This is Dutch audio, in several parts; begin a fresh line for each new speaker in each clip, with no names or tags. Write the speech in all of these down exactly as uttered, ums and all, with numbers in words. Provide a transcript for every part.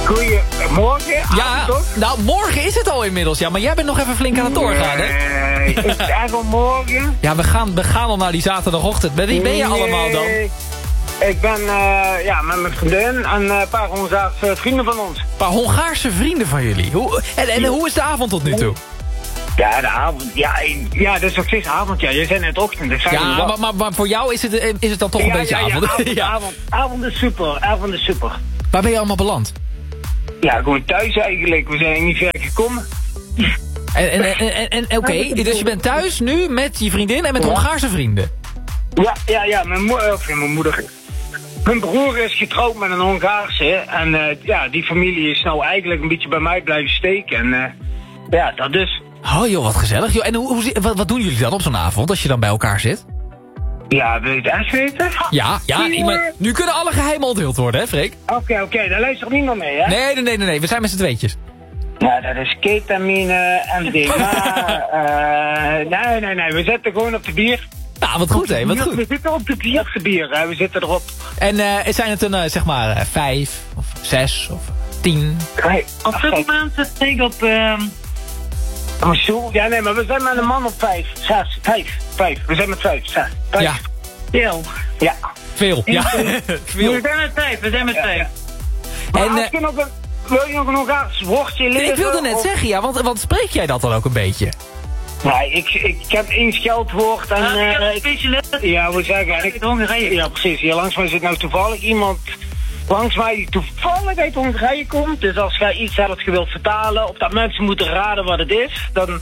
Goedemorgen.
Ja, nou, morgen is het al inmiddels, ja. Maar jij bent nog even flink aan het doorgaan, hè?
Nee, is het eigenlijk morgen?
Ja, we gaan, we gaan al naar die zaterdagochtend. Met wie ben je allemaal dan?
Ik ben uh, ja, met mijn vriendin en uh, een paar Hongaarse uh, vrienden van ons.
Een paar Hongaarse vrienden van jullie. Hoe, en, en hoe is de avond tot nu toe?
Ja, de avond. Ja, ja, dat is nog steeds avond. Ja, je bent net ochtend. Ik
ja, maar, maar, maar voor jou is het, is het dan toch een
ja,
beetje
ja,
avond?
Ja, avond,
ja.
avond, avond is super. Avond is super.
Waar ben je allemaal beland?
Ja, gewoon thuis eigenlijk. We zijn niet ver gekomen.
En, en, en, en, en oké, okay, dus je bent thuis nu met je vriendin en met ja. Hongaarse vrienden?
Ja, ja, ja. Mijn, mo of, mijn moeder... Mijn broer is getrouwd met een Hongaarse. En uh, ja, die familie is nou eigenlijk een beetje bij mij blijven steken. En uh, ja, dat dus.
Oh joh, wat gezellig. Joh. En hoe, hoe, wat, wat doen jullie dan op zo'n avond als je dan bij elkaar zit?
Ja, wil je het echt weten?
Ja, ja. Nee, maar nu kunnen alle geheimen onthuld worden, hè Freek?
Oké, okay, oké. Okay, daar luistert niemand mee, hè?
Nee, nee, nee, nee. We zijn met z'n tweetjes.
Ja, dat is ketamine, M D M A. uh, nee, nee, nee. We zitten gewoon op de bier.
Nou, wat goed, hè? Wat goed.
We zitten op de bier, op de bier, hè? We zitten erop.
En uh, zijn het een, uh, zeg maar, uh, vijf of zes of tien?
Nee,
op dit moment zit ik op... Uh...
Oh, zo? Ja, nee, maar we zijn met een man op vijf. Zes, vijf, vijf. We zijn met vijf, zes, vijf.
Ja.
Veel.
Ja.
Veel, ja. Veel.
We zijn met vijf, we zijn met vijf.
Ja, ja.
En,
uh, je nog een, wil je nog een Hongaars woordje leren?
Ik wilde net
of...
zeggen, ja, want, want spreek jij dat dan ook een beetje?
Nee, ik, ik, ik heb één scheldwoord en...
Uh,
uh,
ik specialist.
Ja, we zeggen... Ik,
Hongarije.
Ja, precies. Hier langs mij zit nou toevallig iemand... Langs mij die toevallig uit Hongarije komt. Dus als jij iets hebt dat je wilt vertalen... of dat mensen moeten raden wat het is, dan...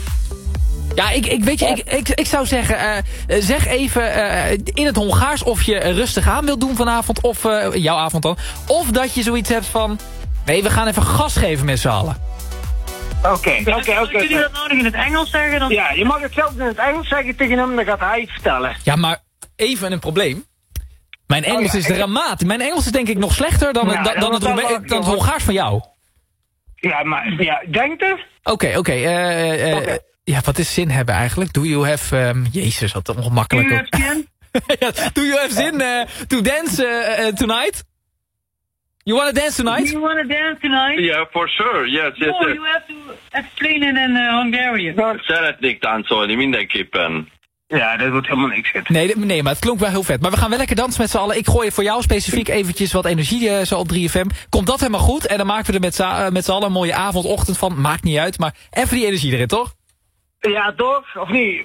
Ja, ik, ik weet je, ik, ik, ik zou zeggen... Uh, zeg even uh, in het Hongaars of je rustig aan wilt doen vanavond... of uh, jouw avond dan... of dat je zoiets hebt van... nee, we gaan even gas geven met z'n allen.
Oké, oké, oké.
Als jullie dat nodig in het Engels zeggen, dan...
Ja, je mag het zelf in het Engels zeggen tegen hem, dan gaat hij het vertellen.
Ja, maar even een probleem. Mijn Engels oh ja, is dramatisch. Mijn Engels is denk ik nog slechter dan, ja, dan, dan, het, Rome dan het Hongaars van jou.
Ja, maar ja, denk er?
Oké, oké. Okay, uh, uh, okay. Ja, wat is zin hebben eigenlijk? Do you have... Um, Jezus, wat ongemakkelijk.
Do you have
ja, do you have zin uh, to dance uh, uh, tonight? You want to dance tonight?
Do you want to dance tonight?
Yeah, for sure. Yes, yes,
no,
yes.
you have to explain it in uh, Hungarian.
Szeretnék táncolni, mindenképpen.
Ja, dat wordt helemaal niks.
Nee, nee, maar het klonk wel heel vet. Maar we gaan wel lekker dansen met z'n allen. Ik gooi voor jou specifiek eventjes wat energie uh, zo op drie F M. Komt dat helemaal goed? En dan maken we er met z'n uh, met z'n allen een mooie avond, ochtend van. Maakt niet uit, maar even die energie erin, toch?
Ja, toch? Of niet?